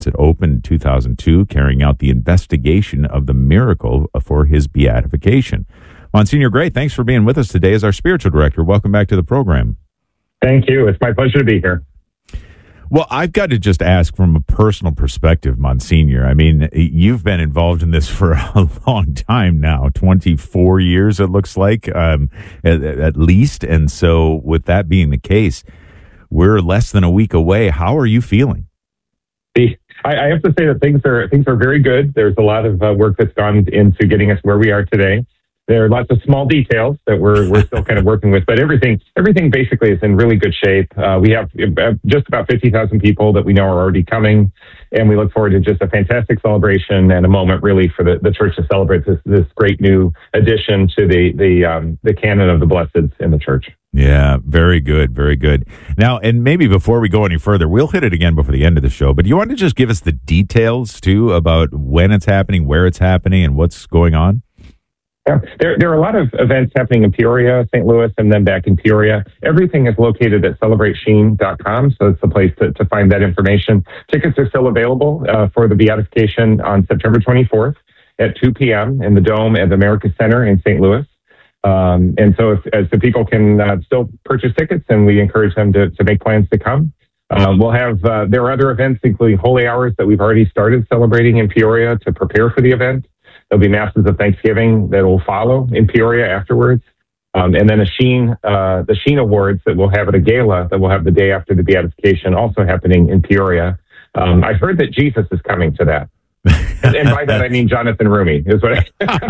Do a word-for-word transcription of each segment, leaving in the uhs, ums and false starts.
It opened in two thousand two, carrying out the investigation of the miracle for his beatification. Monsignor Gray, thanks for being with us today as our spiritual director. Welcome back to the program. Thank you. It's my pleasure to be here. Well, I've got to just ask from a personal perspective, Monsignor. I mean, you've been involved in this for a long time now, twenty-four years, it looks like, um, at, at least. And so with that being the case, we're less than a week away. How are you feeling? The, I, I have to say that things are things are very good. There's a lot of uh, work that's gone into getting us where we are today. There are lots of small details that we're we're still kind of working with, but everything everything basically is in really good shape. Uh, we have just about fifty thousand people that we know are already coming, and we look forward to just a fantastic celebration and a moment really for the, the church to celebrate this this great new addition to the the um, the canon of the blesseds in the church. Yeah, very good, very good. Now, and maybe before we go any further, we'll hit it again before the end of the show, but you want to just give us the details too about when it's happening, where it's happening, and what's going on? Yeah, there, there are a lot of events happening in Peoria, Saint Louis, and then back in Peoria. Everything is located at celebrate sheen dot com, so it's the place to, to find that information. Tickets are still available uh, for the beatification on September twenty-fourth at two p.m. in the Dome at the America Center in Saint Louis. Um, and so if, as the people can uh, still purchase tickets, and we encourage them to, to make plans to come. Um, we'll have, uh, there are other events, including holy hours that we've already started celebrating in Peoria to prepare for the event. There'll be masses of Thanksgiving that will follow in Peoria afterwards. Um, and then a Sheen, uh, the Sheen Awards that we'll have at a gala that we'll have the day after the beatification also happening in Peoria. Um, I've heard that Jesus is coming to that. and, and by that I mean Jonathan Roumie is what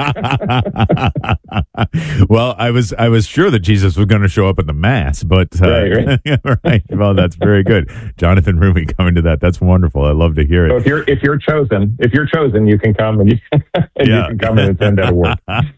I Well, I was I was sure that Jesus was going to show up at the mass, but uh, right, right. right. Well, that's very good. Jonathan Roumie coming to that. That's wonderful. I love to hear it. So if you're if you're chosen, if you're chosen, you can come and you, and yeah. you can come and attend that award.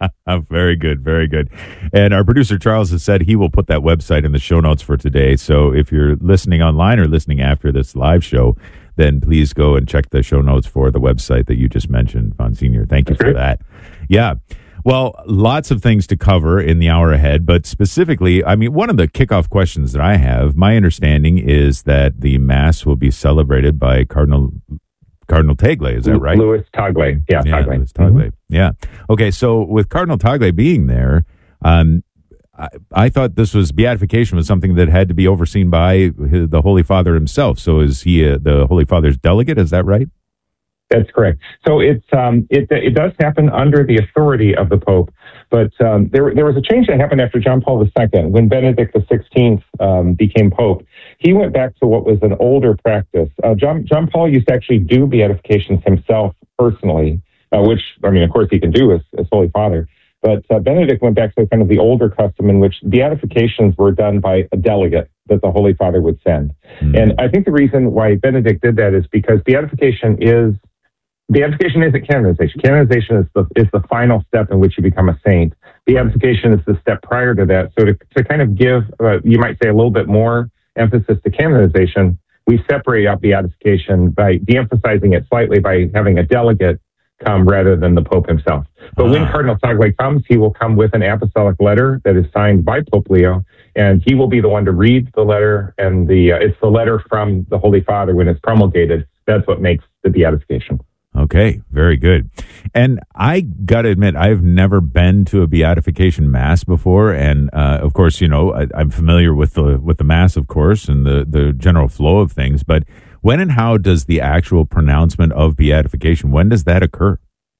Very good, very good. And our producer Charles has said he will put that website in the show notes for today. So if you're listening online or listening after this live show, then please go and check the show notes for the website that you just mentioned, Monsignor. Thank you for that. Yeah. Well, lots of things to cover in the hour ahead, but specifically, I mean, one of the kickoff questions that I have, my understanding is that the Mass will be celebrated by Cardinal Cardinal Tagle. Is that right? Louis Tagle. Yeah, yeah Tagle. Louis Tagle. Mm-hmm. Yeah. Okay, so with Cardinal Tagle being there, um, I, I thought this was beatification was something that had to be overseen by his, the Holy Father himself. So is he a, the Holy Father's delegate? Is that right? That's correct. So it's um, it it does happen under the authority of the Pope, but um, there there was a change that happened after John Paul the Second when Benedict the Sixteenth um, became Pope. He went back to what was an older practice. Uh, John John Paul used to actually do beatifications himself personally, uh, which I mean, of course, he can do as, as Holy Father. But uh, Benedict went back to kind of the older custom in which beatifications were done by a delegate that the Holy Father would send. Mm-hmm. And I think the reason why Benedict did that is because beatification is beatification isn't canonization. Canonization is the is the final step in which you become a saint. Beatification is the step prior to that. So to to kind of give, uh, you might say, a little bit more emphasis to canonization, we separate out beatification by de-emphasizing it slightly by having a delegate come rather than the Pope himself. But when Cardinal Tagle comes, he will come with an apostolic letter that is signed by Pope Leo, and he will be the one to read the letter, and the uh, it's the letter from the Holy Father when it's promulgated. That's what makes the beatification. Okay, very good. And I got to admit, I've never been to a beatification mass before, and uh, of course, you know, I, I'm familiar with the with the mass, of course, and the the general flow of things, but when and how does the actual pronouncement of beatification, when does that occur?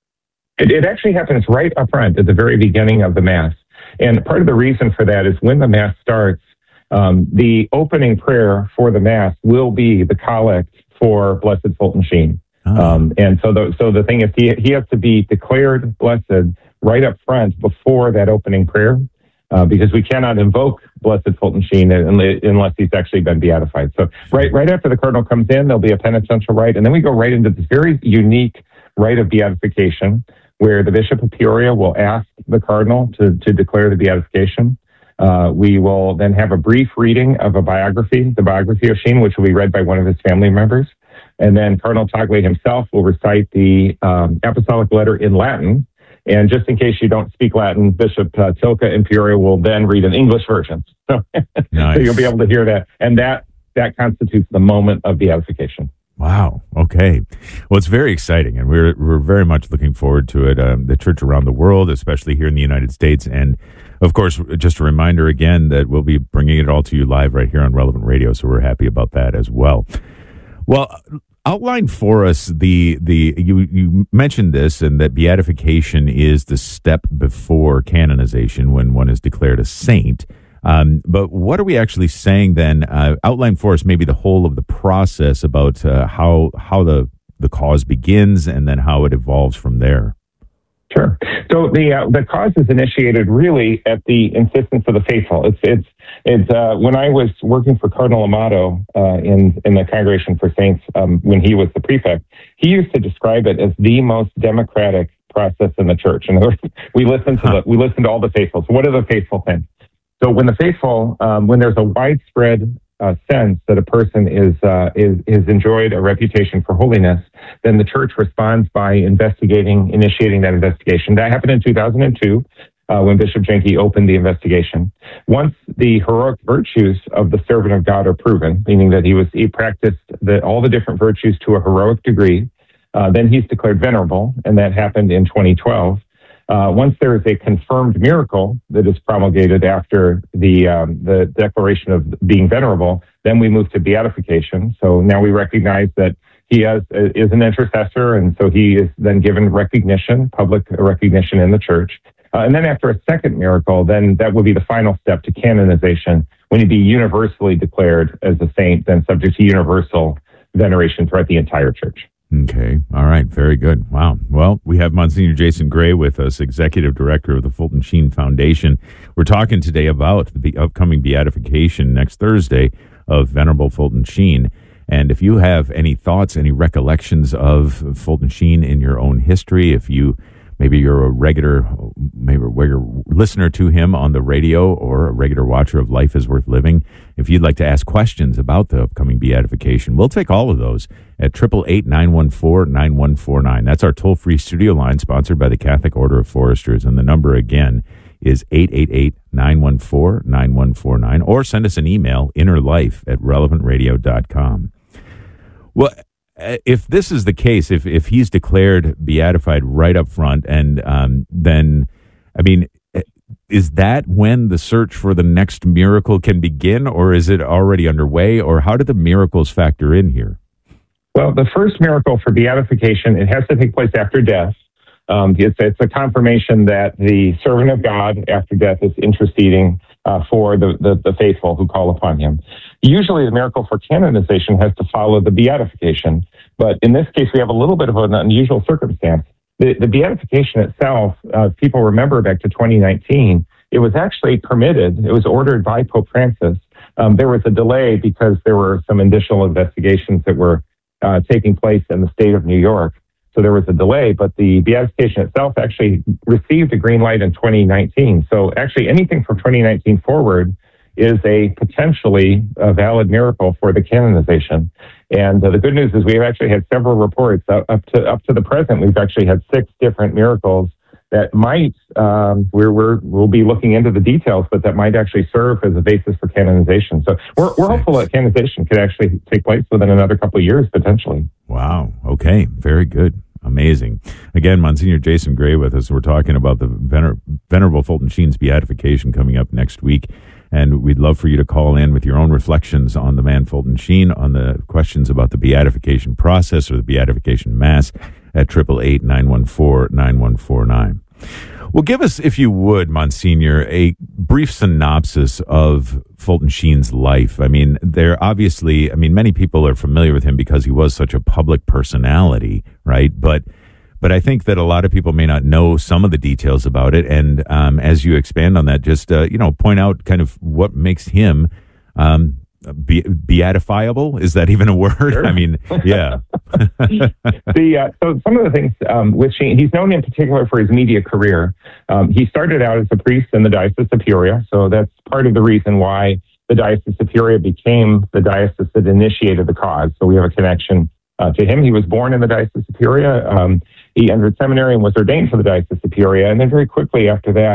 It, it actually happens right up front at the very beginning of the Mass. And part of the reason for that is when the Mass starts, um, the opening prayer for the Mass will be the collect for Blessed Fulton Sheen. Oh. Um, and so the, so the thing is, he, he has to be declared blessed right up front before that opening prayer. Uh, because we cannot invoke Blessed Fulton Sheen unless he's actually been beatified. So right right after the Cardinal comes in, there'll be a penitential rite, and then we go right into this very unique rite of beatification, where the Bishop of Peoria will ask the Cardinal to, to declare the beatification. Uh, we will then have a brief reading of a biography, the biography of Sheen, which will be read by one of his family members. And then Cardinal Tagle himself will recite the um, apostolic letter in Latin. And just in case you don't speak Latin, Bishop uh, Tilke in Peoria will then read an English version. So, nice. So you'll be able to hear that. And that that constitutes the moment of beatification. Wow. Okay. Well, it's very exciting, and we're we're very much looking forward to it. Um, the church around the world, especially here in the United States, and of course, just a reminder again that we'll be bringing it all to you live right here on Relevant Radio. So we're happy about that as well. Well, outline for us the the you you mentioned this, and that beatification is the step before canonization when one is declared a saint. Um, but what are we actually saying then? Uh, outline for us maybe the whole of the process about uh, how how the the cause begins and then how it evolves from there. Sure. So the uh, the cause is initiated really at the insistence of the faithful. It's it's it's uh, when I was working for Cardinal Amato uh, in in the Congregation for Saints um, when he was the prefect, he used to describe it as the most democratic process in the church. And we listen to the we listen to all the faithful. So what do the faithful think? So when the faithful, um, when there's a widespread uh, sense that a person is, uh, is is enjoyed a reputation for holiness, then the church responds by investigating, initiating that investigation. That happened in two thousand two uh, when Bishop Jenke opened the investigation. Once the heroic virtues of the servant of God are proven, meaning that he was he practiced the, all the different virtues to a heroic degree, uh, then he's declared venerable, and that happened in twenty twelve. Uh, once there is a confirmed miracle that is promulgated after the um, the declaration of being venerable, then we move to beatification. So now we recognize that he has is an intercessor, and so he is then given recognition, public recognition in the church. Uh, and then after a second miracle, then that would be the final step to canonization, when he'd be universally declared as a saint, then subject to universal veneration throughout the entire church. Okay. All right. Very good. Wow. Well, we have Monsignor Jason Gray with us, Executive Director of the Fulton Sheen Foundation. We're talking today about the upcoming beatification next Thursday of Venerable Fulton Sheen. And if you have any thoughts, any recollections of Fulton Sheen in your own history, if you maybe you're a regular, maybe a regular listener to him on the radio or a regular watcher of Life is Worth Living, if you'd like to ask questions about the upcoming beatification, we'll take all of those at eight eight eight, nine one four, nine one four nine. That's our toll-free studio line sponsored by the Catholic Order of Foresters. And the number again is eight eight eight, nine one four, nine one four nine. Or send us an email, innerlife at relevant radio dot com. Well, if this is the case, if if he's declared beatified right up front, and um, then, I mean, is that when the search for the next miracle can begin, or is it already underway, or how do the miracles factor in here? Well, the first miracle for beatification, it has to take place after death. Um, it's, it's a confirmation that the servant of God after death is interceding uh, for the, the, the faithful who call upon him. Usually the miracle for canonization has to follow the beatification, but in this case we have a little bit of an unusual circumstance. The, the beatification itself, uh, people remember back to twenty nineteen, it was actually permitted, it was ordered by Pope Francis. Um, there was a delay because there were some additional investigations that were uh, taking place in the state of New York. So there was a delay, but the beatification itself actually received a green light in twenty nineteen. So actually anything from twenty nineteen forward is a potentially a valid miracle for the canonization. And uh, the good news is we've actually had several reports uh, up to up to the present. We've actually had six different miracles that might, um, we're, we're, we'll be looking into the details, but that might actually serve as a basis for canonization. So we're, we're hopeful that canonization could actually take place within another couple of years, potentially. Wow. Okay. Very good. Amazing. Again, Monsignor Jason Gray with us. We're talking about the Vener- Venerable Fulton Sheen's beatification coming up next week. And we'd love for you to call in with your own reflections on the man Fulton Sheen, on the questions about the beatification process or the beatification mass at eight eight eight, nine one four, nine one four nine. Well, give us, if you would, Monsignor, a brief synopsis of Fulton Sheen's life. I mean, there obviously, I mean, many people are familiar with him because he was such a public personality, right? But But I think that a lot of people may not know some of the details about it. And um, as you expand on that, just, uh, you know, point out kind of what makes him um, be- beatifiable. Is that even a word? Sure. I mean, yeah. the, uh, so some of the things um, with Sheen, he's known in particular for his media career. Um, he started out as a priest in the Diocese of Peoria. So that's part of the reason why the Diocese of Peoria became the diocese that initiated the cause. So we have a connection uh, to him. He was born in the Diocese of Peoria. Um, He entered seminary and was ordained for the Diocese of Peoria. And then very quickly after that,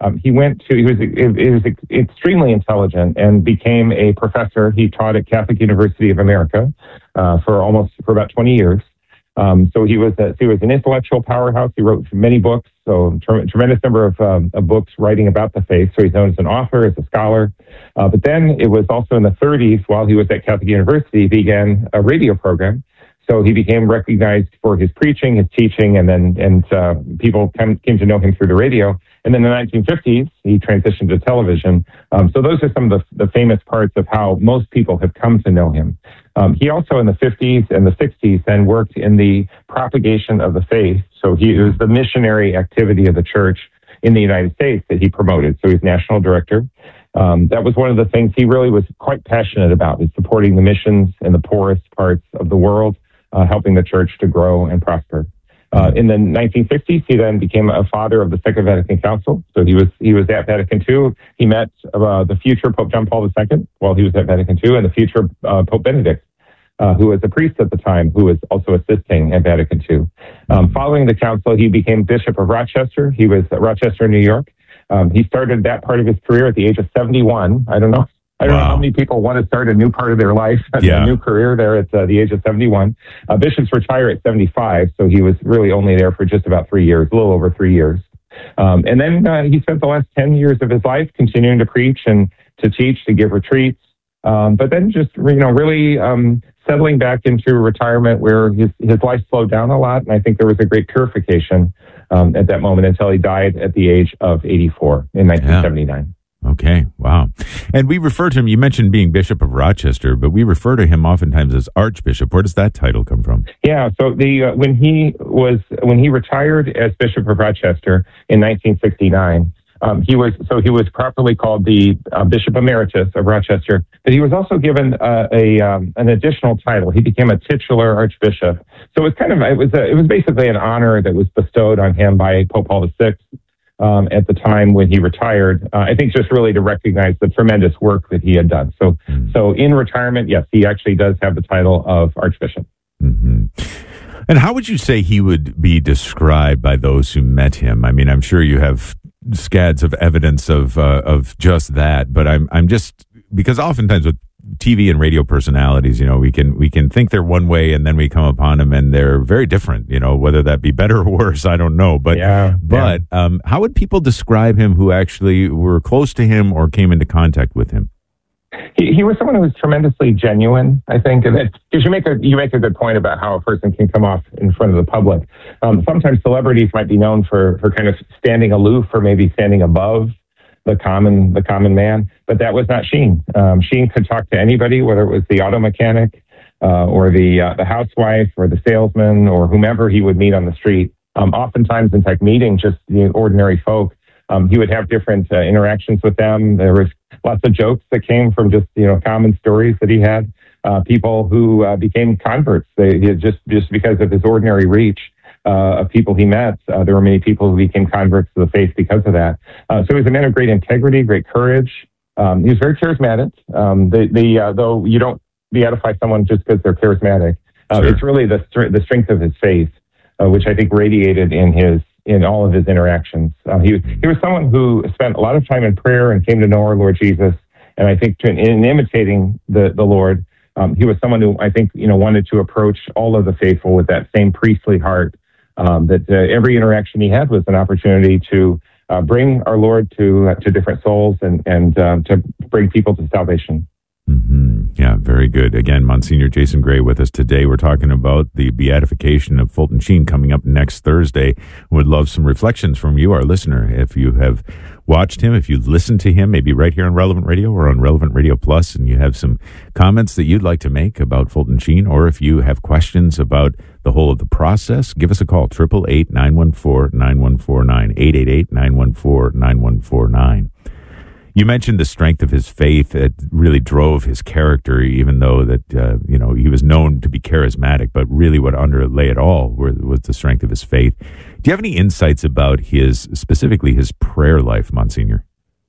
Um, he went to, he was, he was extremely intelligent and became a professor. He taught at Catholic University of America uh, for almost, for about twenty years. Um, so he was, a, he was an intellectual powerhouse. He wrote many books, so a tremendous number of, um, of books writing about the faith. So he's known as an author, as a scholar. Uh, but then it was also in the thirties, while he was at Catholic University, he began a radio program. So he became recognized for his preaching, his teaching, and then and uh, people came, came to know him through the radio. And then in the nineteen fifties, he transitioned to television. Um, so those are some of the, the famous parts of how most people have come to know him. Um, he also in the fifties and the sixties then worked in the propagation of the faith. So he it was the missionary activity of the church in the United States that he promoted. So he's national director. Um, that was one of the things he really was quite passionate about, is supporting the missions in the poorest parts of the world, uh, helping the church to grow and prosper. Uh, in the nineteen sixties, he then became a father of the Second Vatican Council. So he was he was at Vatican Two. He met uh, the future Pope John Paul the Second while he was at Vatican Two, and the future uh, Pope Benedict, uh, who was a priest at the time, who was also assisting at Vatican Two. Um, following the council, he became Bishop of Rochester. He was at Rochester, New York. Um, he started that part of his career at the age of seventy-one. I don't know. I don't wow. know how many people want to start a new part of their life, yeah. a new career there at uh, the age of seventy-one. Uh, bishops retire at seventy-five, so he was really only there for just about three years, a little over three years. Um, and then uh, he spent the last ten years of his life continuing to preach and to teach, to give retreats, um, but then just, you know, really um, settling back into retirement where his, his life slowed down a lot. And I think there was a great purification um, at that moment until he died at the age of eighty-four in nineteen seventy-nine. Yeah. Okay, wow. And we refer to him, you mentioned being Bishop of Rochester, but we refer to him oftentimes as Archbishop. Where does that title come from? Yeah, so the uh, when he was when he retired as Bishop of Rochester in nineteen sixty-nine, um, he was so he was properly called the uh, Bishop Emeritus of Rochester, but he was also given uh, a um, an additional title. He became a titular Archbishop. So it was kind of it was a, it was basically an honor that was bestowed on him by Pope Paul the Sixth. Um, at the time when he retired, uh, I think just really to recognize the tremendous work that he had done. So, mm-hmm. so in retirement, yes, he actually does have the title of Archbishop. Mm-hmm. And how would you say he would be described by those who met him? I mean, I'm sure you have scads of evidence of uh, of just that, but I'm I'm just because oftentimes with T V and radio personalities, you know, we can we can think they're one way and then we come upon them and they're very different, you know, whether that be better or worse, I don't know. But yeah, but yeah. Um, how would people describe him who actually were close to him or came into contact with him? He, he was someone who was tremendously genuine, I think, and because you make a you make a good point about how a person can come off in front of the public. Um, sometimes celebrities might be known for for kind of standing aloof or maybe standing above the common the common man, but that was not Sheen. Um, Sheen could talk to anybody, whether it was the auto mechanic uh, or the uh, the housewife or the salesman or whomever he would meet on the street. Um, oftentimes, in fact, meeting just the ordinary folk, um, he would have different uh, interactions with them. There was lots of jokes that came from just you know common stories that he had. Uh, people who uh, became converts, they he just just because of his ordinary reach. Uh, of people he met. Uh, there were many people who became converts to the faith because of that. Uh, so he was a man of great integrity, great courage. Um, he was very charismatic. Um, the, the, uh, though you don't beatify someone just because they're charismatic. Uh, sure. It's really the, the strength of his faith, uh, which I think radiated in his in all of his interactions. Uh, he, he was someone who spent a lot of time in prayer and came to know our Lord Jesus. And I think to, in imitating the, the Lord, um, he was someone who I think you know wanted to approach all of the faithful with that same priestly heart. Um, that uh, every interaction he had was an opportunity to uh, bring our Lord to uh, to different souls and and uh, to bring people to salvation. Mm-hmm. Yeah, very good. Again, Monsignor Jason Gray with us today. We're talking about the beatification of Fulton Sheen coming up next Thursday. Would love some reflections from you, our listener. If you have watched him, if you've listened to him, maybe right here on Relevant Radio or on Relevant Radio Plus, and you have some comments that you'd like to make about Fulton Sheen, or if you have questions about the whole of the process, give us a call, eight eight eight, nine one four, nine one four nine, eight eight eight, nine one four, nine one four nine. You mentioned the strength of his faith that really drove his character, even though that, uh, you know, he was known to be charismatic, but really what underlay it all were, was the strength of his faith. Do you have any insights about his, specifically his prayer life, Monsignor?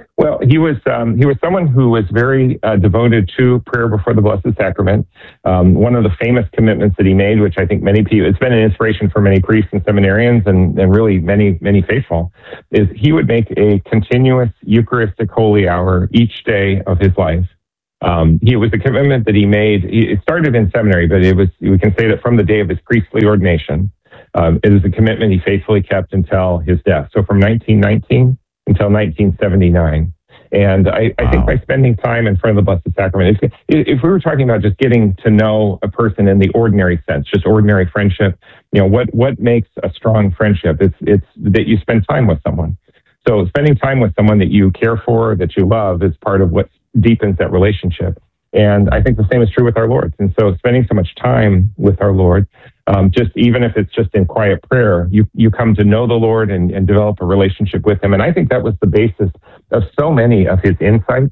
Well, he was um, he was someone who was very uh, devoted to prayer before the Blessed Sacrament. Um, one of the famous commitments that he made, which I think many people, it's been an inspiration for many priests and seminarians and, and really many, many faithful, is he would make a continuous Eucharistic holy hour each day of his life. Um, he, it was a commitment that he made. It started in seminary, but it was, we can say that from the day of his priestly ordination, um, it was a commitment he faithfully kept until his death. So from nineteen nineteen until nineteen seventy-nine. And I, I wow. think by spending time in front of the Blessed Sacrament, if, if we were talking about just getting to know a person in the ordinary sense, just ordinary friendship, you know, what, what makes a strong friendship? It's, it's that you spend time with someone. So spending time with someone that you care for, that you love, is part of what deepens that relationship. And I think the same is true with our Lord. And so spending so much time with our Lord, um, just even if it's just in quiet prayer, you, you come to know the Lord and, and develop a relationship with him. And I think that was the basis of so many of his insights.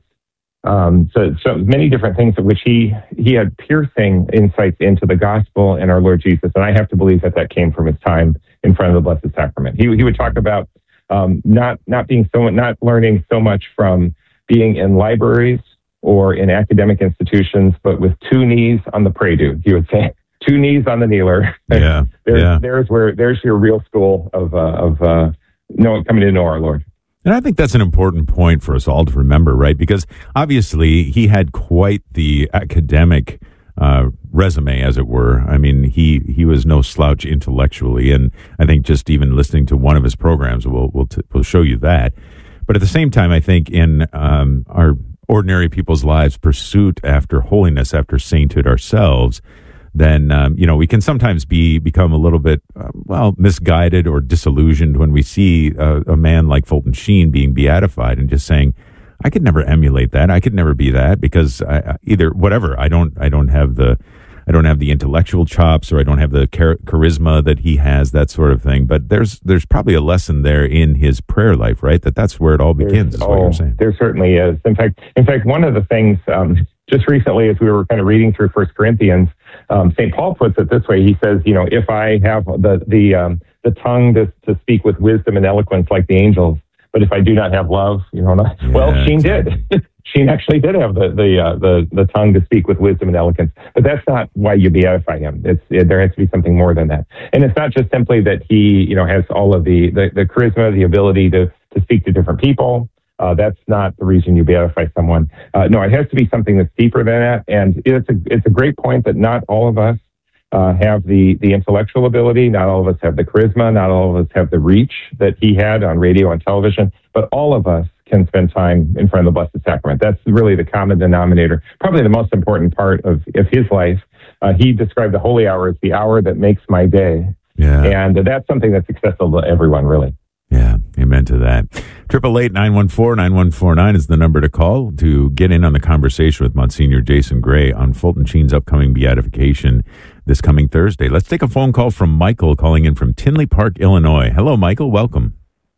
Um, so, so many different things of which he, he had piercing insights into the gospel and our Lord Jesus. And I have to believe that that came from his time in front of the Blessed Sacrament. He, he would talk about um, not, not being so, not learning so much from being in libraries or in academic institutions, but with two knees on the pray-do. He would say, two knees on the kneeler. Yeah, there's, yeah. there's where there's your real school of uh, of uh, know, coming to know our Lord. And I think that's an important point for us all to remember, right? Because obviously he had quite the academic uh, resume, as it were. I mean, he he was no slouch intellectually, and I think just even listening to one of his programs will will t- will show you that. But at the same time, I think in um, our ordinary people's lives, pursuit after holiness, after sainthood ourselves, then, um, you know, we can sometimes be become a little bit, uh, well, misguided or disillusioned when we see a, a man like Fulton Sheen being beatified and just saying, I could never emulate that. I could never be that because I, either whatever, I don't, I don't have the, I don't have the intellectual chops, or I don't have the char- charisma that he has, that sort of thing. But there's there's probably a lesson there in his prayer life, right? That that's where it all begins. Is oh, what you're saying. There certainly is. In fact, in fact, one of the things um, just recently, as we were kind of reading through First Corinthians, um, Saint Paul puts it this way. He says, you know, if I have the the um, the tongue to to speak with wisdom and eloquence like the angels, but if I do not have love, you know, not, yeah, well, Sheen exactly. did. Sheen actually did have the the, uh, the the tongue to speak with wisdom and eloquence, but that's not why you beatify him. It's it, there has to be something more than that, and it's not just simply that he, you know, has all of the the, the charisma, the ability to to speak to different people. Uh, that's not the reason you beatify someone. Uh, no, it has to be something that's deeper than that, and it's a it's a great point that not all of us uh, have the the intellectual ability. Not all of us have the charisma. Not all of us have the reach that he had on radio and television. But all of us can spend time in front of the Blessed Sacrament. That's really the common denominator. Probably the most important part of, of his life. Uh, he described the holy hour as the hour that makes my day. Yeah. And that's something that's accessible to everyone, really. Yeah, amen to that. Triple eight nine one four nine one four nine is the number to call to get in on the conversation with Monsignor Jason Gray on Fulton Sheen's upcoming beatification this coming Thursday. Let's take a phone call from Michael calling in from Tinley Park, Illinois. Hello, Michael. Welcome.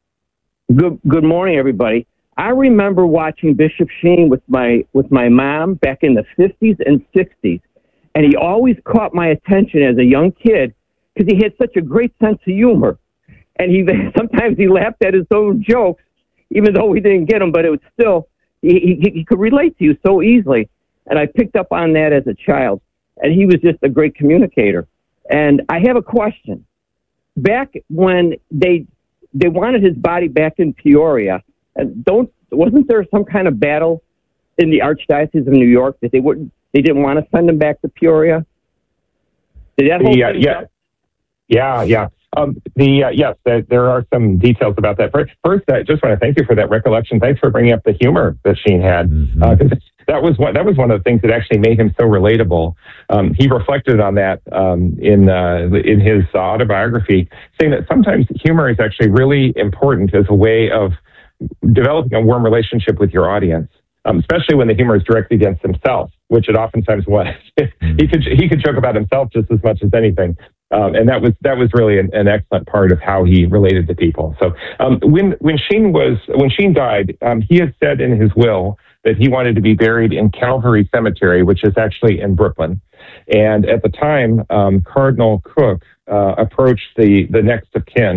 Good good morning, everybody. I remember watching Bishop Sheen with my with my mom back in the fifties and sixties, and he always caught my attention as a young kid because he had such a great sense of humor. And he sometimes he laughed at his own jokes, even though we didn't get them, but it was still, he, he, he could relate to you so easily. And I picked up on that as a child. And he was just a great communicator. And I have a question. Back when they they wanted his body back in Peoria, and don't wasn't there some kind of battle in the Archdiocese of New York that they wouldn't they didn't want to send him back to Peoria? Did that whole yeah, thing yeah, up? yeah, yeah. Um, the uh, yes, there, there are some details about that. First, first, I just want to thank you for that recollection. Thanks for bringing up the humor that Sheen had, mm-hmm. uh, that was one that was one of the things that actually made him so relatable. Um, he reflected on that um, in uh, in his autobiography, saying that sometimes humor is actually really important as a way of developing a warm relationship with your audience, um, especially when the humor is directed against himself, which it oftentimes was. he could he could joke about himself just as much as anything. Um, and that was that was really an, an excellent part of how he related to people. So um, when when Sheen was when Sheen died, um, he had said in his will that he wanted to be buried in Calvary Cemetery, which is actually in Brooklyn. And at the time, um, Cardinal Cook uh, approached the the next of kin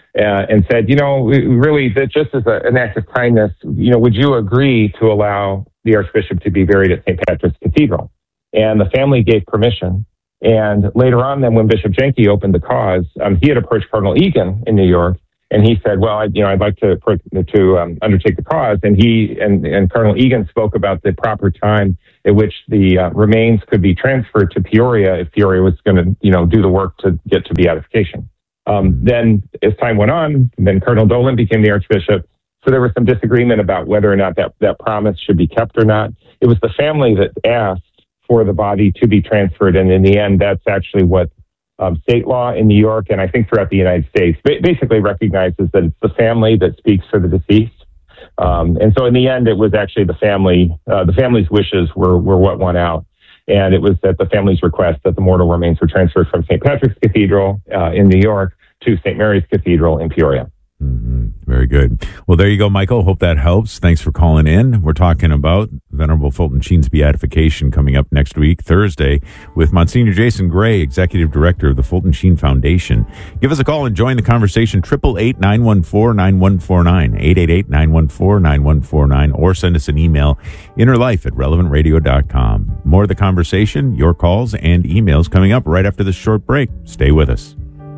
uh, and said, you know, we, really, that just as a, an act of kindness, you know, would you agree to allow the Archbishop to be buried at Saint Patrick's Cathedral? And the family gave permission. And later on, then, when Bishop Jenke opened the cause, um, he had approached Cardinal Egan in New York, and he said, "Well, I, you know, I'd like to to um, undertake the cause." And he and, and Cardinal Egan spoke about the proper time at which the uh, remains could be transferred to Peoria if Peoria was going to, you know, do the work to get to beatification. Um, then, as time went on, then Cardinal Dolan became the Archbishop. So there was some disagreement about whether or not that that promise should be kept or not. It was the family that asked for the body to be transferred. And in the end, that's actually what um, state law in New York, and I think throughout the United States, ba- basically recognizes that it's the family that speaks for the deceased. Um, and so in the end, it was actually the family, uh, the family's wishes were, were what won out. And it was at the family's request that the mortal remains were transferred from Saint Patrick's Cathedral uh, in New York to Saint Mary's Cathedral in Peoria. Mm-hmm. Very good. Well, there you go, Michael. Hope that helps. Thanks for calling in. We're talking about Venerable Fulton Sheen's beatification coming up next week, Thursday, with Monsignor Jason Gray, Executive Director of the Fulton Sheen Foundation. Give us a call and join the conversation, eight eight eight, nine one four, nine one four nine, eight eight eight, nine one four, nine one four nine, or send us an email, innerlife at relevant radio dot com. More of the conversation, your calls, and emails coming up right after this short break. Stay with us.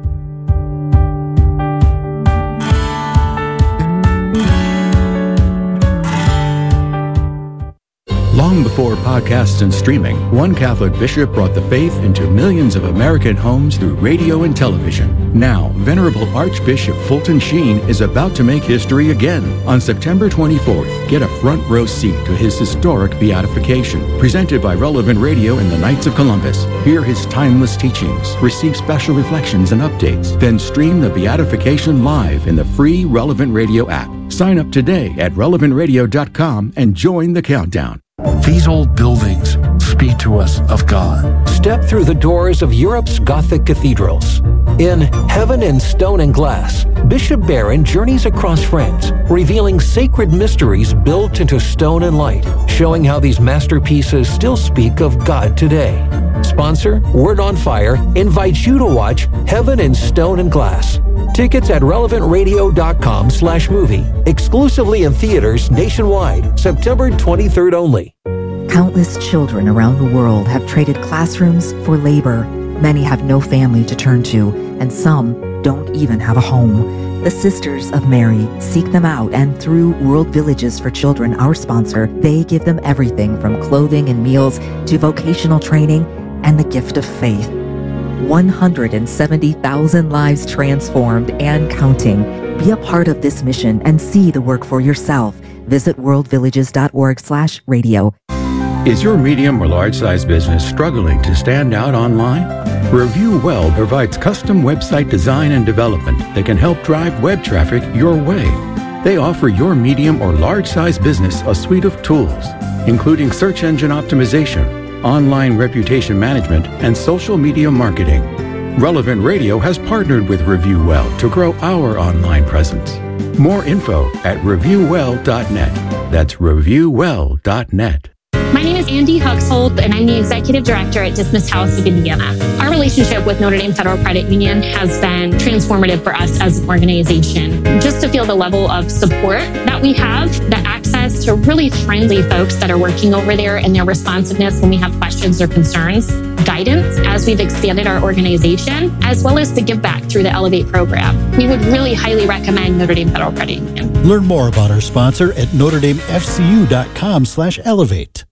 Long before podcasts and streaming, one Catholic bishop brought the faith into millions of American homes through radio and television. Now, Venerable Archbishop Fulton Sheen is about to make history again. On September twenty-fourth, get a front row seat to his historic beatification, presented by Relevant Radio and the Knights of Columbus. Hear his timeless teachings, receive special reflections and updates, then stream the beatification live in the free Relevant Radio app. Sign up today at relevant radio dot com and join the countdown. These old buildings speak to us of God. Step through the doors of Europe's Gothic cathedrals. In Heaven in Stone and Glass, Bishop Barron journeys across France, revealing sacred mysteries built into stone and light, showing how these masterpieces still speak of God today. Sponsor, Word on Fire, invites you to watch Heaven in Stone and Glass. Tickets at relevant radio dot com slash movie. Exclusively in theaters nationwide, September twenty-third only. Countless children around the world have traded classrooms for labor. Many have no family to turn to, and some don't even have a home. The Sisters of Mary seek them out, and through World Villages for Children, our sponsor, they give them everything from clothing and meals to vocational training and the gift of faith. one hundred seventy thousand lives transformed and counting. Be a part of this mission and see the work for yourself. Visit world villages dot org slash radio. Is your medium or large-size business struggling to stand out online? Review Well provides custom website design and development that can help drive web traffic your way. They offer your medium or large-size business a suite of tools, including search engine optimization, online reputation management, and social media marketing. Relevant Radio has partnered with Review Well to grow our online presence. More info at review well dot net. That's review well dot net. My name is Andy Huxhold, and I'm the Executive Director at Dismiss House of Indiana. Our relationship with Notre Dame Federal Credit Union has been transformative for us as an organization. Just to feel the level of support that we have, the access to really friendly folks that are working over there, and their responsiveness when we have questions or concerns, guidance as we've expanded our organization, as well as the give back through the Elevate program. We would really highly recommend Notre Dame Federal Credit Union. Learn more about our sponsor at notre dame f c u dot com slash elevate.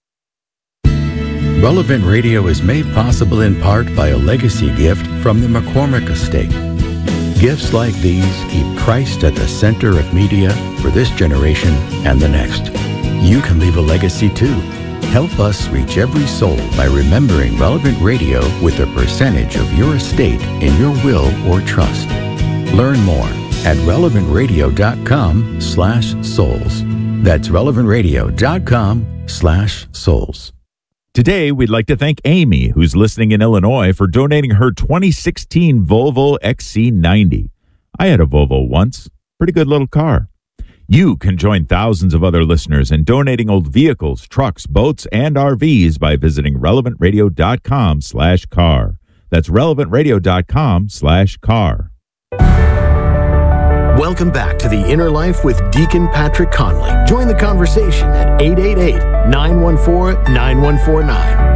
Relevant Radio is made possible in part by a legacy gift from the McCormick Estate. Gifts like these keep Christ at the center of media for this generation and the next. You can leave a legacy too. Help us reach every soul by remembering Relevant Radio with a percentage of your estate in your will or trust. Learn more at relevant radio dot com slash souls. That's relevant radio dot com slash souls. Today, we'd like to thank Amy, who's listening in Illinois, for donating her twenty sixteen Volvo X C ninety. I had a Volvo once. Pretty good little car. You can join thousands of other listeners in donating old vehicles, trucks, boats, and R Vs by visiting relevant radio dot com slash car. That's relevant radio dot com slash car. Welcome back to The Inner Life with Deacon Patrick Conley. Join the conversation at eight eight eight, nine one four, nine one four nine.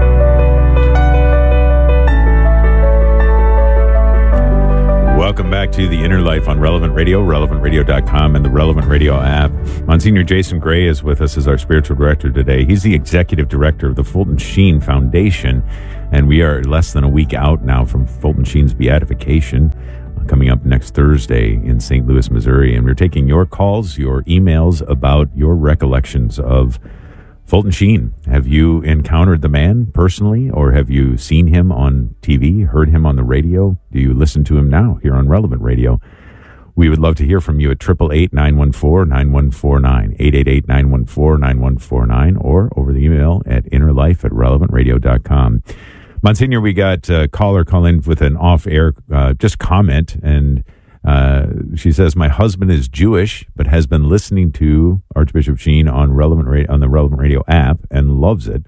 Welcome back to The Inner Life on Relevant Radio, relevant radio dot com, and the Relevant Radio app. Monsignor Jason Gray is with us as our spiritual director today. He's the executive director of the Fulton Sheen Foundation, and we are less than a week out now from Fulton Sheen's beatification, coming up next Thursday in Saint Louis, Missouri. And we're taking your calls, your emails about your recollections of Fulton Sheen. Have you encountered the man personally, or have you seen him on T V, heard him on the radio? Do you listen to him now here on Relevant Radio? We would love to hear from you at eight eight eight, nine one four, nine one four nine, eight eight eight, nine one four, nine one four nine, or over the email at innerlife at relevant radio dot com. Monsignor, we got a caller call in with an off-air uh, just comment, and uh, she says, my husband is Jewish, but has been listening to Archbishop Sheen on Relevant Ra- on the Relevant Radio app and loves it,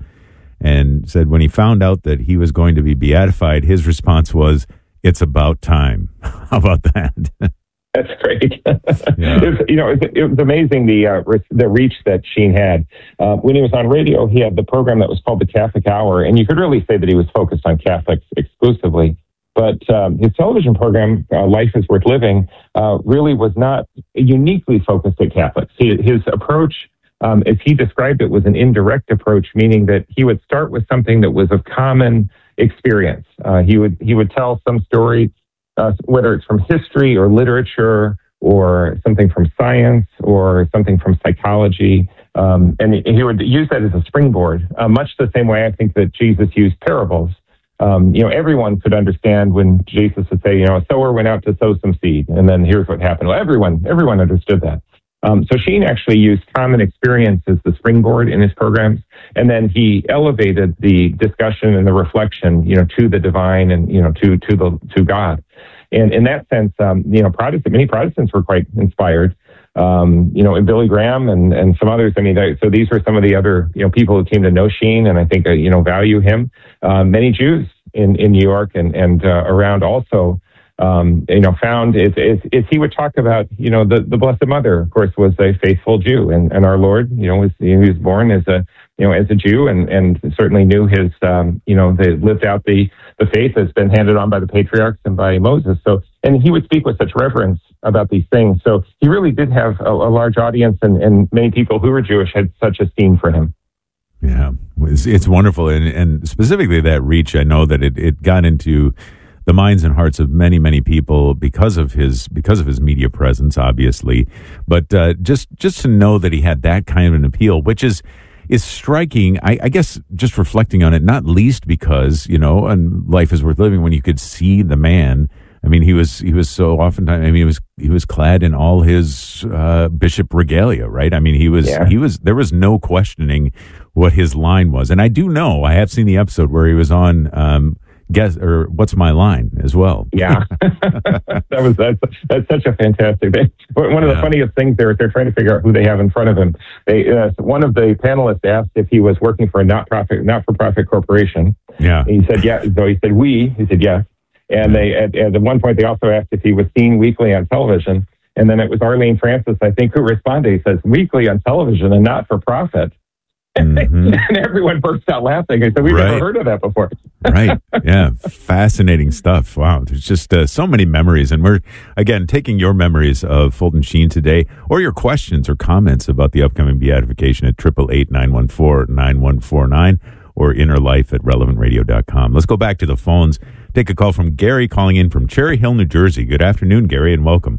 and said when he found out that he was going to be beatified, his response was, it's about time. How about that? That's great. Yeah. it was, you know, it was, it was amazing the uh, the reach that Sheen had. Uh, when he was on radio, he had the program that was called the Catholic Hour, and you could really say that he was focused on Catholics exclusively. But um, his television program, uh, Life is Worth Living, uh, really was not uniquely focused at Catholics. He, his approach, um, as he described it, was an indirect approach, meaning that he would start with something that was of common experience. Uh, he would he would tell some story, uh, whether it's from history or literature or something from science or something from psychology, um, and he would use that as a springboard, uh, much the same way I think that Jesus used parables. Um, you know, everyone could understand when Jesus would say, you know, a sower went out to sow some seed, and then here's what happened. Well, everyone, everyone understood that. Um, so Sheen actually used common experience as the springboard in his programs, and then he elevated the discussion and the reflection, you know, to the divine and, you know, to to the to God. And in that sense, um, you know, Protestant, many Protestants were quite inspired. Um, you know, and Billy Graham and, and some others. I mean, they, so these were some of the other, you know, people who came to know Sheen and I think, uh, you know, value him. Uh, many Jews in, in New York and, and uh, around also, um, you know, found as, as, as he would talk about, you know, the, the Blessed Mother, of course, was a faithful Jew, and, and our Lord, you know, was, he was born as a, you know, as a Jew, and, and certainly knew his, um, you know, they lived out the, the faith that's been handed on by the patriarchs and by Moses. So, and he would speak with such reverence about these things. So he really did have a, a large audience, and, and many people who were Jewish had such esteem for him. Yeah, it's, it's wonderful. And, and specifically that reach, I know that it, it got into the minds and hearts of many, many people because of his because of his media presence, obviously. But uh, just just to know that he had that kind of an appeal, which is is striking, I, I guess, just reflecting on it, not least because, you know, and Life is Worth Living, when you could see the man. I mean, he was he was so oftentimes, I mean, he was he was clad in all his uh, bishop regalia, right? I mean, he was yeah. he was there was no questioning what his line was. And I do know, I have seen the episode where he was on um, Guess or What's My Line as well. Yeah, that was that's that's such a fantastic thing. One of the yeah. funniest things there is they're trying to figure out who they have in front of him. They uh, one of the panelists asked if he was working for a not profit not for profit corporation. Yeah, and he said yeah. So he said we. He said yes. And they at, at one point they also asked if he was seen weekly on television. And then it was Arlene Francis, I think, who responded. He says weekly on television and not for profit. Mm-hmm. And everyone burst out laughing. I said, we've right. never heard of that before. Right. Yeah. Fascinating stuff. Wow. There's just uh, so many memories. And we're, again, taking your memories of Fulton Sheen today, or your questions or comments about the upcoming beatification at eight eight eight, nine one four, nine one four nine or innerlife at relevant radio dot com. Let's go back to the phones. Take a call from Gary calling in from Cherry Hill, New Jersey. Good afternoon, Gary, and welcome.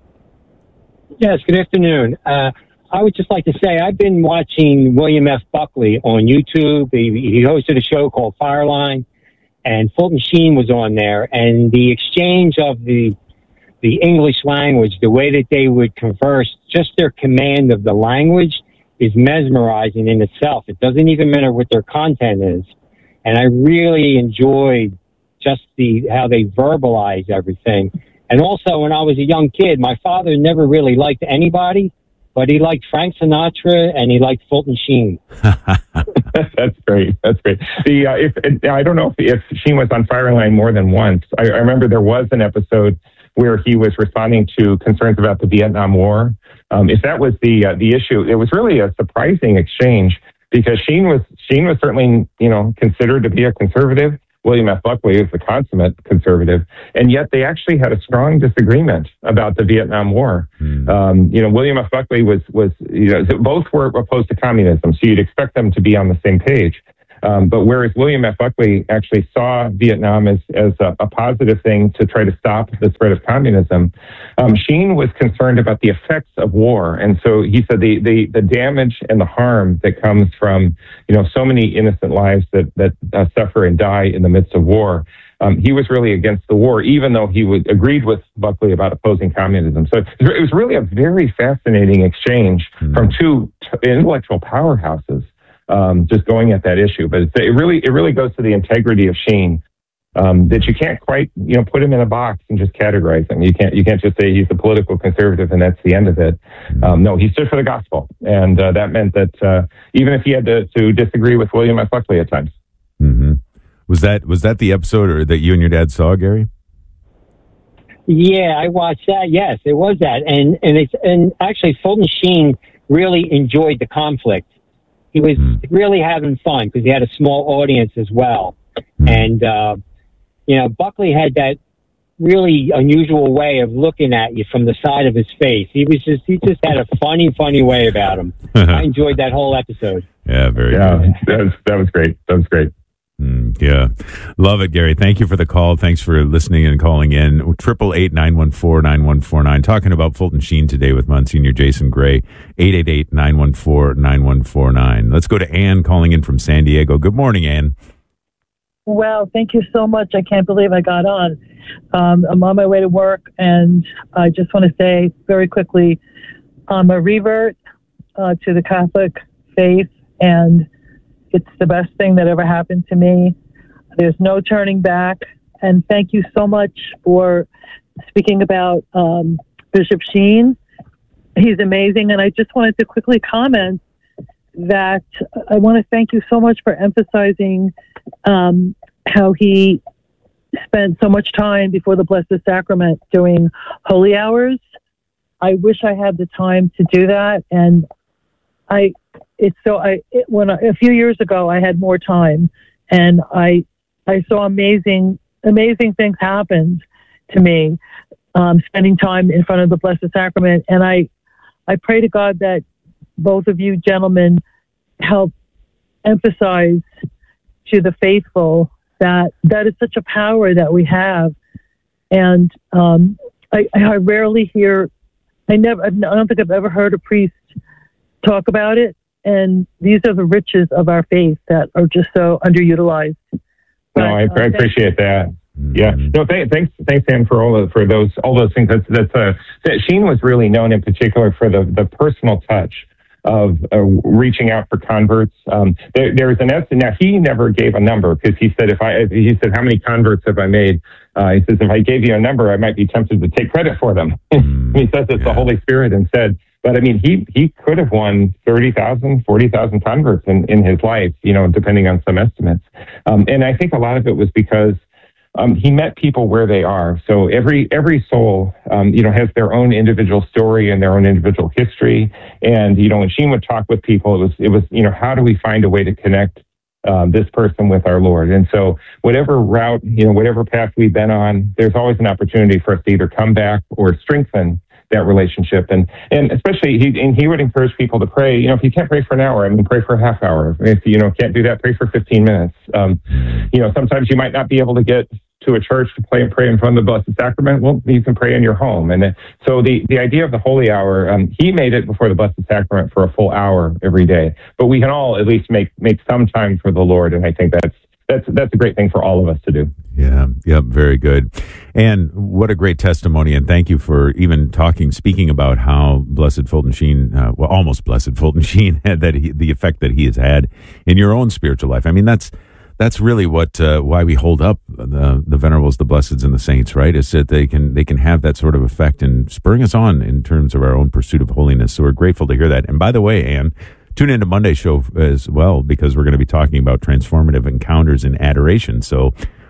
Yes, good afternoon. Uh, I would just like to say I've been watching William F. Buckley on YouTube. He, he hosted a show called Fireline, and Fulton Sheen was on there. And the exchange of the the English language, the way that they would converse, just their command of the language is mesmerizing in itself. It doesn't even matter what their content is. And I really enjoyed just the how they verbalize everything. And also, when I was a young kid, my father never really liked anybody, but he liked Frank Sinatra and he liked Fulton Sheen. That's great. That's great. The uh, if, I don't know if, if Sheen was on Fireline more than once. I, I remember there was an episode where he was responding to concerns about the Vietnam War. Um, if that was the uh, the issue, it was really a surprising exchange because Sheen was Sheen was certainly, you know, considered to be a conservative. William F. Buckley is the consummate conservative, and yet they actually had a strong disagreement about the Vietnam War. Mm. Um, you know, William F. Buckley was was you know both were opposed to communism, so you'd expect them to be on the same page. Um, but whereas William F. Buckley actually saw Vietnam as, as a, a positive thing to try to stop the spread of communism, um, Sheen was concerned about the effects of war. And so he said the, the, the damage and the harm that comes from, you know, so many innocent lives that, that uh, suffer and die in the midst of war. Um, he was really against the war, even though he would, agreed with Buckley about opposing communism. So it was really a very fascinating exchange mm. from two t- intellectual powerhouses. Um, just going at that issue, but it's, it really it really goes to the integrity of Sheen um, that you can't quite you know put him in a box and just categorize him. You can't you can't just say he's a political conservative and that's the end of it. Um, no, he stood for the gospel, and uh, that meant that uh, even if he had to, to disagree with William F. Buckley at times. Mm-hmm. Was that was that the episode or that you and your dad saw, Gary? Yeah, I watched that. Yes, it was that, and and it's and actually Fulton Sheen really enjoyed the conflict. He was really having fun because he had a small audience as well. And, uh, you know, Buckley had that really unusual way of looking at you from the side of his face. He was just, he just had a funny, funny way about him. I enjoyed that whole episode. Yeah, very yeah, good. That was, that was great. That was great. Mm, yeah. Love it, Gary. Thank you for the call. Thanks for listening and calling in. Triple eight nine one four nine one four nine. Talking about Fulton Sheen today with Monsignor Jason Gray. Eight eight eight nine one four nine one four nine. Let's go to Ann calling in from San Diego. Good morning, Ann. Well, thank you so much. I can't believe I got on. Um, I'm on my way to work, and I just want to say very quickly, I'm a revert uh, to the Catholic faith, and it's the best thing that ever happened to me. There's no turning back. And thank you so much for speaking about um, Bishop Sheen. He's amazing. And I just wanted to quickly comment that I want to thank you so much for emphasizing um, how he spent so much time before the Blessed Sacrament doing holy hours. I wish I had the time to do that. And I... It's so I it, when I, a few years ago I had more time, and I I saw amazing amazing things happen to me, um, spending time in front of the Blessed Sacrament, and I I pray to God that both of you gentlemen help emphasize to the faithful that that is such a power that we have, and um, I, I rarely hear I never I don't think I've ever heard a priest talk about it. And these are the riches of our faith that are just so underutilized. But, no, I, uh, I appreciate that. Yeah. No, th- thanks, thanks, Ann, for all of, for those all those things. That's that's uh, that Sheen was really known in particular for the the personal touch of uh, reaching out for converts. Um, there, there's an estimate. Now he never gave a number because he said if I he said how many converts have I made? Uh, he says if I gave you a number, I might be tempted to take credit for them. Mm, he says it's yeah. the Holy Spirit instead. But I mean, he, he could have won thirty thousand, forty thousand converts in, in his life, you know, depending on some estimates. Um, and I think a lot of it was because um, he met people where they are. So every every soul, um, you know, has their own individual story and their own individual history. And, you know, when Sheen would talk with people, it was, it was you know, how do we find a way to connect um, this person with our Lord? And so whatever route, you know, whatever path we've been on, there's always an opportunity for us to either come back or strengthen that relationship. And, and especially he, and he would encourage people to pray, you know, if you can't pray for an hour, I mean, pray for a half hour. If you know, can't do that, pray for fifteen minutes. Um, you know, sometimes you might not be able to get to a church to pray and pray in front of the Blessed Sacrament. Well, you can pray in your home. And so the, the idea of the holy hour, um, he made it before the Blessed Sacrament for a full hour every day, but we can all at least make, make some time for the Lord. And I think that's, That's that's a great thing for all of us to do. Yeah, yep, very good. And what a great testimony. And thank you for even talking, speaking about how Blessed Fulton Sheen, uh, well, almost Blessed Fulton Sheen, had that he, the effect that he has had in your own spiritual life. I mean, that's that's really what uh, why we hold up the the venerables, the blesseds, and the saints, right? Is that they can they can have that sort of effect in spurring us on in terms of our own pursuit of holiness. So we're grateful to hear that. And by the way, Anne, tune into Monday's show as well, because we're going to be talking about transformative encounters in adoration. So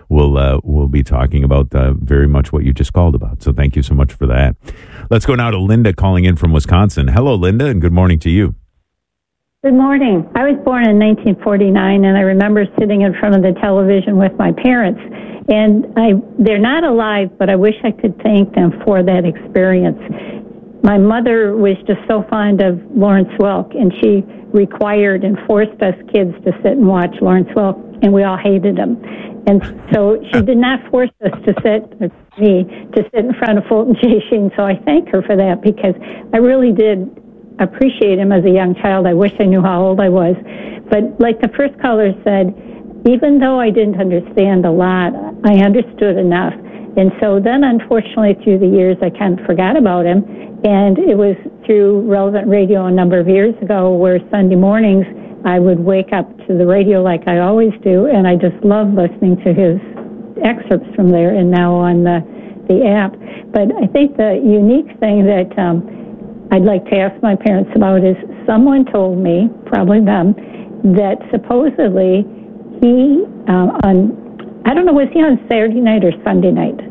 we'll uh, we'll be talking about uh, very much what you just called about. So thank you so much for that. Let's go now to Linda calling in from Wisconsin. Hello, Linda, and good morning to you. Good morning. I was born in nineteen forty-nine, and I remember sitting in front of the television with my parents. And I, they're not alive, but I wish I could thank them for that experience. My mother was just so fond of Lawrence Welk, and she required and forced us kids to sit and watch Lawrence Welk, and we all hated him. And so she did not force us to sit, me, to sit in front of Fulton J. Sheen. So I thank her for that, because I really did appreciate him as a young child. I wish I knew how old I was. But like the first caller said, even though I didn't understand a lot, I understood enough. And so then, unfortunately, through the years, I kind of forgot about him. And it was through Relevant Radio a number of years ago where Sunday mornings I would wake up to the radio like I always do, and I just love listening to his excerpts from there and now on the, the app. But I think the unique thing that um, I'd like to ask my parents about is someone told me, probably them, that supposedly he, uh, on, I don't know, was he on Saturday night or Sunday night?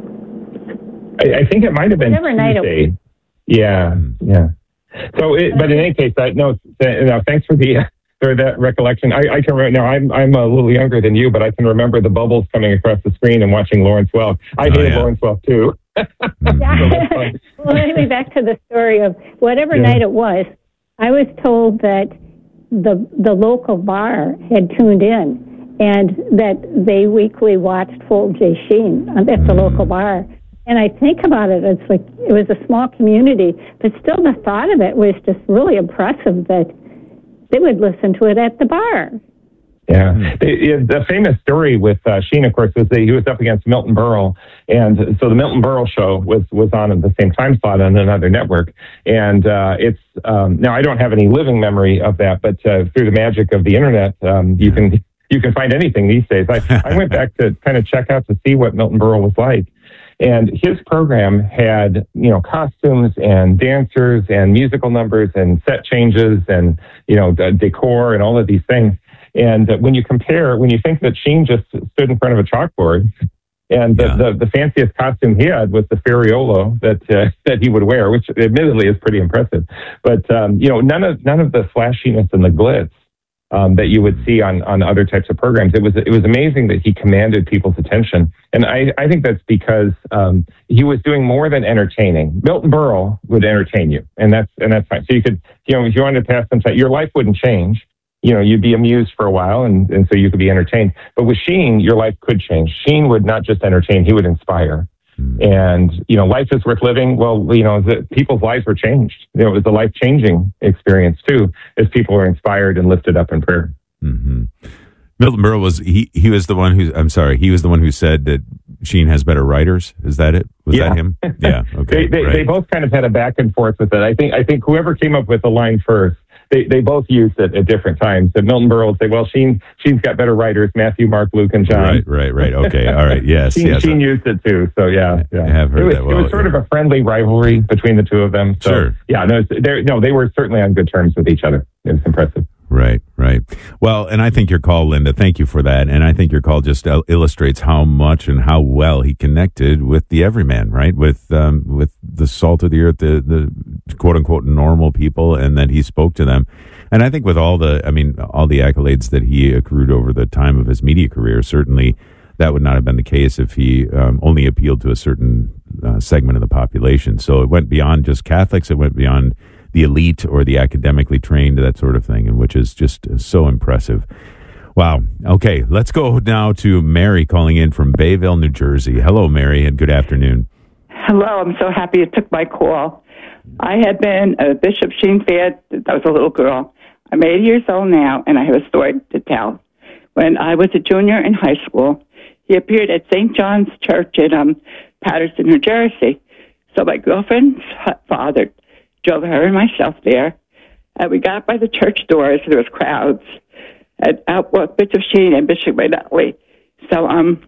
I, I think it might have been Whatever night it Tuesday. was. Yeah, yeah. So, it, but in any case, I, no, no, thanks for the for that recollection. I, I can remember. Now, I'm I'm a little younger than you, but I can remember the bubbles coming across the screen and watching Lawrence Welk. I Oh, hated yeah. Lawrence Welk too. Yeah. Well, anyway, back to the story of whatever Yeah. night it was. I was told that the the local bar had tuned in, and that they weekly watched Fulton J. Sheen at the local bar. And I think about it, it's like it was a small community, but still the thought of it was just really impressive that they would listen to it at the bar. Yeah. The, the famous story with uh, Sheen, of course, was that he was up against Milton Berle. And so the Milton Berle show was, was on at the same time slot on another network. And uh, it's, um, now I don't have any living memory of that, but uh, through the magic of the internet, um, you can you can find anything these days. I, I went back to kind of check out to see what Milton Berle was like. And his program had, you know, costumes and dancers and musical numbers and set changes and, you know, the decor and all of these things. And when you compare, when you think that Sheen just stood in front of a chalkboard, and the, Yeah. the, the fanciest costume he had was the Ferriolo that uh, that he would wear, which admittedly is pretty impressive. But um, you know, none of none of the flashiness and the glitz um, that you would see on on other types of programs. It was it was amazing that he commanded people's attention, and I, I think that's because um, he was doing more than entertaining. Milton Berle would entertain you, and that's and that's fine. So you could, you know, if you wanted to pass some time, your life wouldn't change. You know, you'd be amused for a while, and, and so you could be entertained. But with Sheen, your life could change. Sheen would not just entertain; he would inspire. Mm. And you know, life is worth living. Well, you know, the, people's lives were changed. You know, it was a life-changing experience too, as people were inspired and lifted up in prayer. Mm-hmm. Milton Berle was he? He was the one who. I'm sorry, he was the one who said that Sheen has better writers. Is that it? Was Yeah. that him? Yeah. Okay. they, they, right. they both kind of had a back and forth with it. I think. I think whoever came up with the line first. They they both used it at different times. And Milton Berle would say, well, Sheen, Sheen's got better writers, Matthew, Mark, Luke, and John. Right, right, right. Okay, all right. Yes, Sheen, yes. Sheen used it too. So, yeah. yeah. I have heard it was, that. It Well, was sort of a friendly rivalry between the two of them. So, Sure. Yeah, no, they no, they were certainly on good terms with each other. It was impressive. Right, right. Well, and I think your call, Linda, thank you for that. And I think your call just il- illustrates how much and how well he connected with the everyman, right? With um, with the salt of the earth, the, the quote unquote normal people, and that he spoke to them. And I think with all the, I mean, all the accolades that he accrued over the time of his media career, certainly that would not have been the case if he um, only appealed to a certain uh, segment of the population. So it went beyond just Catholics. It went beyond the elite or the academically trained, that sort of thing, and which is just so impressive. Wow. Okay, let's go now to Mary calling in from Bayville, New Jersey. Hello, Mary, and good afternoon. Hello, I'm so happy you took my call. I had been a Bishop Sheen fan since I was a little girl. I'm eighty years old now, and I have a story to tell. When I was a junior in high school, he appeared at Saint John's Church in um, Paterson, New Jersey. So my girlfriend's father drove her and myself there, and we got by the church doors. There was crowds, and out walked Bishop Sheen and Bishop Rinaldi. So um,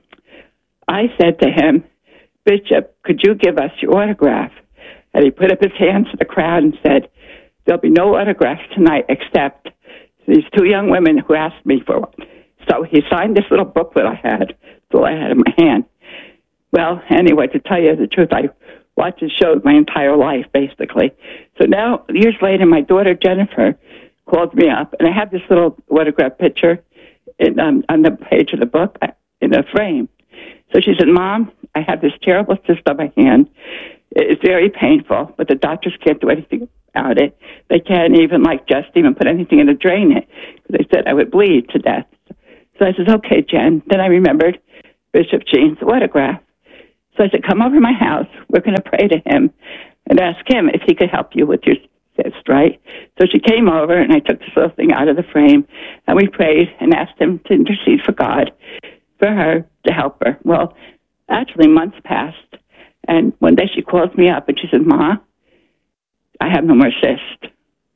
I said to him, Bishop, could you give us your autograph? And he put up his hands to the crowd and said, there'll be no autographs tonight except these two young women who asked me for one. So he signed this little booklet I had That's all I had in my hand. Well, anyway, to tell you the truth, I watched the show my entire life, basically. So now, years later, my daughter Jennifer called me up, and I have this little autograph picture in, um, on the page of the book in a frame. So she said, Mom, I have this terrible cyst on my hand. It's very painful, but the doctors can't do anything about it. They can't even, like, just even put anything in to drain it, because they said I would bleed to death. So I said, okay, Jen. Then I remembered Bishop Sheen's autograph. So I said, come over to my house. We're going to pray to him and ask him if he could help you with your cyst, right? So she came over, and I took this little thing out of the frame, and we prayed and asked him to intercede for God, for her, to help her. Well, actually, months passed, and one day she calls me up, and she said, Ma, I have no more cyst.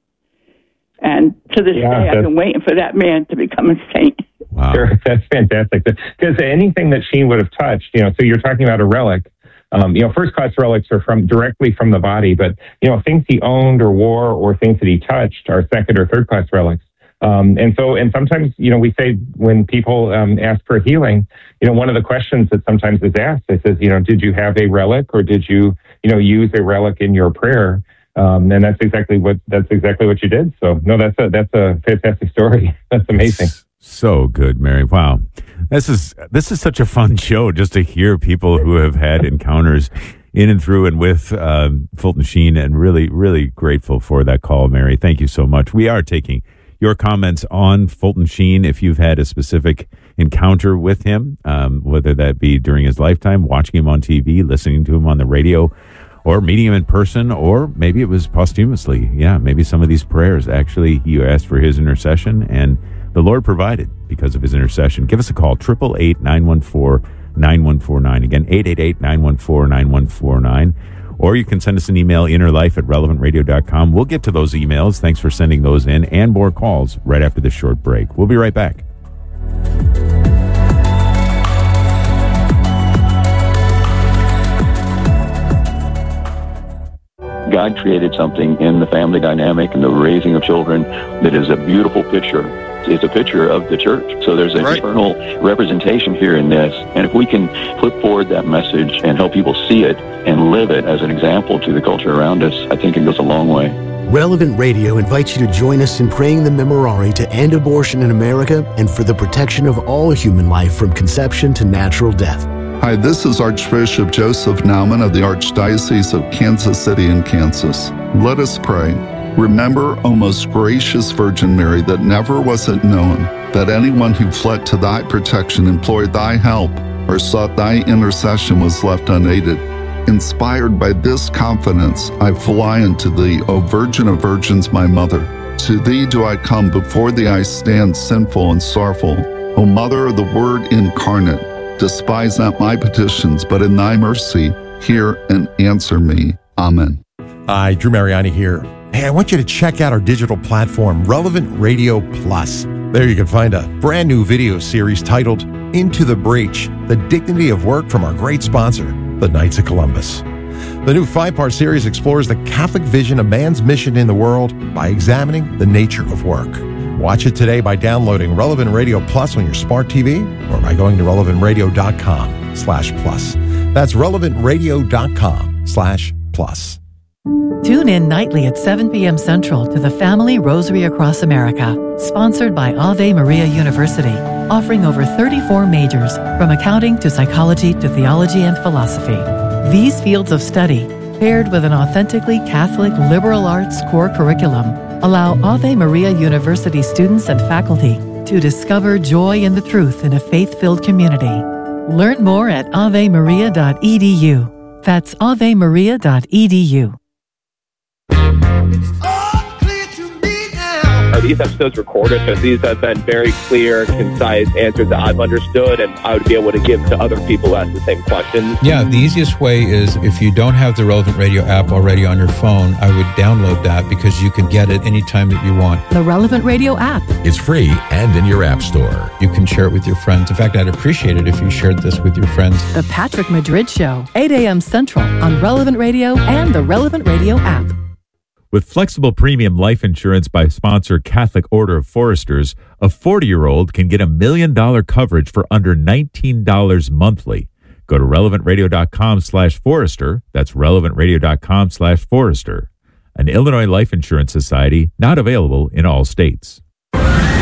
And to this Yeah, day, I've been waiting for that man to become a saint. Wow. Sure, that's fantastic. Because anything that Sheen would have touched, you know, so you're talking about a relic. Um, you know, first-class relics are from directly from the body, but, you know, things he owned or wore or things that he touched are second or third-class relics. Um, and so, and sometimes, you know, we say when people um, ask for healing, you know, one of the questions that sometimes is asked, it says, you know, did you have a relic or did you, you know, use a relic in your prayer? Um, and that's exactly what, that's exactly what you did. So, no, that's a, that's a fantastic story. That's amazing. So good, Mary. Wow. This is this is such a fun show just to hear people who have had encounters in and through and with um, Fulton Sheen, and really, really grateful for that call, Mary. Thank you so much. We are taking your comments on Fulton Sheen if you've had a specific encounter with him, um, whether that be during his lifetime, watching him on T V, listening to him on the radio, or meeting him in person, or maybe it was posthumously. Yeah, maybe some of these prayers, actually, you asked for his intercession, and the Lord provided because of his intercession. Give us a call, eight eight eight, nine one four, nine one four nine. Again, eight eight eight, nine one four, nine one four nine. Or you can send us an email, innerlife at relevant radio dot com. We'll get to those emails. Thanks for sending those in, and more calls right after this short break. We'll be right back. God created something in the family dynamic and the raising of children that is a beautiful picture. It's a picture of the church. So there's an right. eternal representation here in this. And if we can put forward that message and help people see it and live it as an example to the culture around us, I think it goes a long way. Relevant Radio invites you to join us in praying the Memorare to end abortion in America and for the protection of all human life from conception to natural death. Hi, this is Archbishop Joseph Naumann of the Archdiocese of Kansas City in Kansas. Let us pray. Remember, O most gracious Virgin Mary, that never was it known that anyone who fled to thy protection, implored thy help, or sought thy intercession was left unaided. Inspired by this confidence, I fly unto thee, O Virgin of Virgins, my Mother. To thee do I come, before thee I stand sinful and sorrowful. O Mother of the Word incarnate, despise not my petitions, but in thy mercy hear and answer me. Amen. Hi, Drew Mariani here. Hey, I want you to check out our digital platform, Relevant Radio Plus. There you can find a brand new video series titled Into the Breach, The Dignity of Work from our great sponsor, the Knights of Columbus. The new five-part series explores the Catholic vision of man's mission in the world by examining the nature of work. Watch it today by downloading Relevant Radio Plus on your smart T V or by going to relevant radio dot com slash plus. That's relevant radio dot com slash plus. Tune in nightly at seven p.m. Central to the Family Rosary Across America, sponsored by Ave Maria University, offering over thirty-four majors, from accounting to psychology to theology and philosophy. These fields of study, paired with an authentically Catholic liberal arts core curriculum, allow Ave Maria University students and faculty to discover joy in the truth in a faith-filled community. Learn more at ave maria dot e d u. That's ave maria dot e d u. Are these episodes recorded? Because these have been very clear, concise answers that I've understood, and I would be able to give to other people who ask the same questions. Yeah, the easiest way is if you don't have the Relevant Radio app already on your phone, I would download that because you can get it anytime that you want. The Relevant Radio app. It's free and in your app store. You can share it with your friends. In fact, I'd appreciate it if you shared this with your friends. The Patrick Madrid Show, eight a.m. Central on Relevant Radio and the Relevant Radio app. With flexible premium life insurance by sponsor Catholic Order of Foresters, a forty-year-old can get a million dollar coverage for under nineteen dollars monthly. Go to relevantradio.com slash Forester. That's relevantradio.com slash Forester. An Illinois Life Insurance Society, not available in all states.